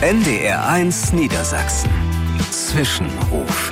NDR1 Niedersachsen. Zwischenruf.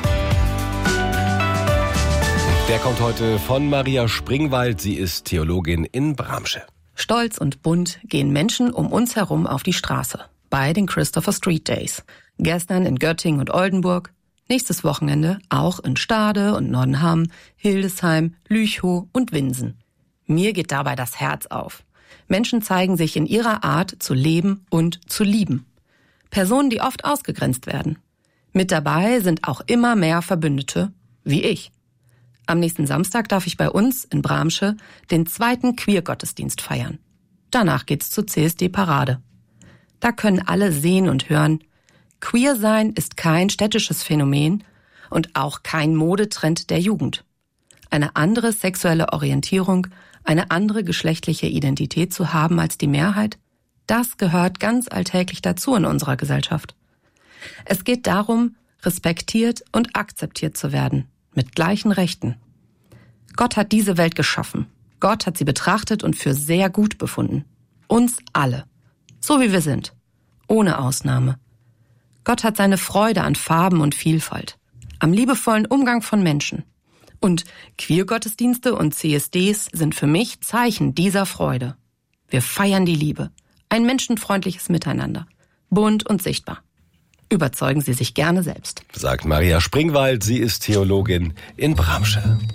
Der kommt heute von Maria Springwald. Sie ist Theologin in Bramsche. Stolz und bunt gehen Menschen um uns herum auf die Straße. Bei den Christopher Street Days. Gestern in Göttingen und Oldenburg. Nächstes Wochenende auch in Stade und Nordenham, Hildesheim, Lüchow und Winsen. Mir geht dabei das Herz auf. Menschen zeigen sich in ihrer Art zu leben und zu lieben. Personen, die oft ausgegrenzt werden. Mit dabei sind auch immer mehr Verbündete, wie ich. Am nächsten Samstag darf ich bei uns in Bramsche den 2. Queer-Gottesdienst feiern. Danach geht's zur CSD-Parade. Da können alle sehen und hören, Queer sein ist kein städtisches Phänomen und auch kein Modetrend der Jugend. Eine andere sexuelle Orientierung, eine andere geschlechtliche Identität zu haben als die Mehrheit, das gehört ganz alltäglich dazu in unserer Gesellschaft. Es geht darum, respektiert und akzeptiert zu werden, mit gleichen Rechten. Gott hat diese Welt geschaffen. Gott hat sie betrachtet und für sehr gut befunden. Uns alle. So wie wir sind. Ohne Ausnahme. Gott hat seine Freude an Farben und Vielfalt. Am liebevollen Umgang von Menschen. Und Queer-Gottesdienste und CSDs sind für mich Zeichen dieser Freude. Wir feiern die Liebe. Ein menschenfreundliches Miteinander. Bunt und sichtbar. Überzeugen Sie sich gerne selbst. Sagt Maria Springwald. Sie ist Theologin in Bramsche.